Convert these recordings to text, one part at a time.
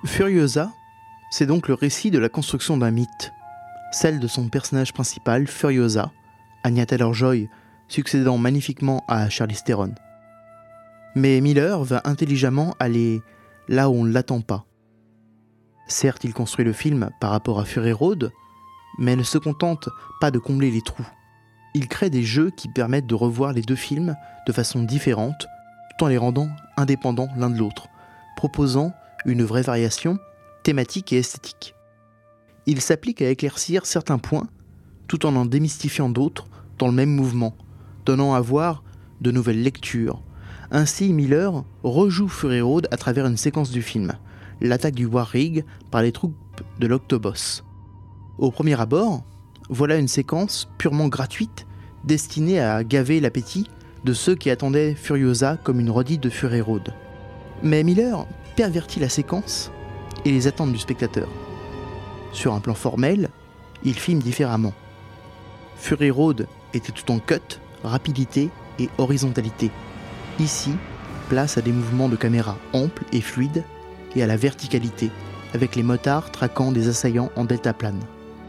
Furiosa, c'est donc le récit de la construction d'un mythe, celle de son personnage principal, Furiosa, Anya Taylor-Joy succédant magnifiquement à Charlize Theron. Mais Miller va intelligemment aller là où on ne l'attend pas. Certes, il construit le film par rapport à Fury Road, mais ne se contente pas de combler les trous. Il crée des jeux qui permettent de revoir les deux films de façon différente, tout en les rendant indépendants l'un de l'autre, proposant une vraie variation thématique et esthétique. Il s'applique à éclaircir certains points, tout en démystifiant d'autres dans le même mouvement, donnant à voir de nouvelles lectures. Ainsi, Miller rejoue Fury Road à travers une séquence du film, l'attaque du War Rig par les troupes de l'Octoboss. Au premier abord, voilà une séquence purement gratuite, destinée à gaver l'appétit de ceux qui attendaient Furiosa comme une redite de Fury Road. Mais Miller pervertit la séquence et les attentes du spectateur. Sur un plan formel, il filme différemment. Fury Road était tout en cut, rapidité et horizontalité. Ici, place à des mouvements de caméra amples et fluides et à la verticalité, avec les motards traquant des assaillants en deltaplane.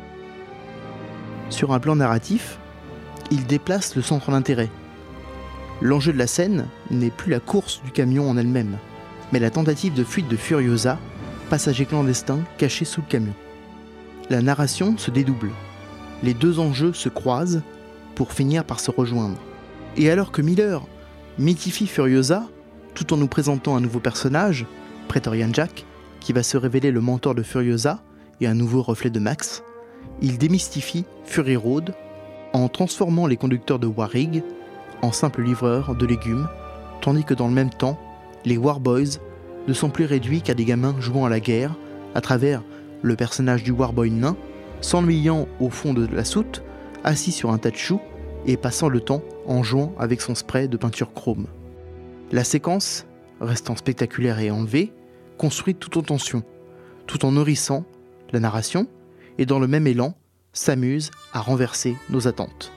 Sur un plan narratif, il déplace le centre d'intérêt. L'enjeu de la scène n'est plus la course du camion en elle-même, mais la tentative de fuite de Furiosa, passager clandestin caché sous le camion. La narration se dédouble. Les deux enjeux se croisent pour finir par se rejoindre. Et alors que Miller mythifie Furiosa, tout en nous présentant un nouveau personnage, Praetorian Jack, qui va se révéler le mentor de Furiosa et un nouveau reflet de Max, il démystifie Fury Road en transformant les conducteurs de War Rig en simples livreurs de légumes, tandis que dans le même temps, les War Boys ne sont plus réduits qu'à des gamins jouant à la guerre à travers le personnage du Warboy nain, s'ennuyant au fond de la soute, assis sur un tas de choux et passant le temps en jouant avec son spray de peinture chrome. La séquence, restant spectaculaire et enlevée, construite tout en tension, tout en nourrissant la narration et dans le même élan, s'amuse à renverser nos attentes.